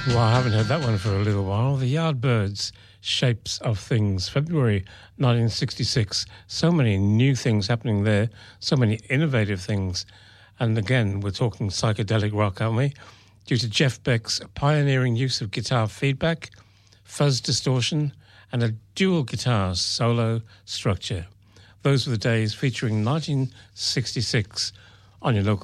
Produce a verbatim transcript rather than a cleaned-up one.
Well, I haven't heard that one for a little while. The Yardbirds, Shapes of Things, February nineteen sixty-six. So many new things happening there, so many innovative things. And again, we're talking psychedelic rock, aren't we? Due to Jeff Beck's pioneering use of guitar feedback, fuzz distortion, and a dual guitar solo structure. Those were the days featuring nineteen sixty-six on your local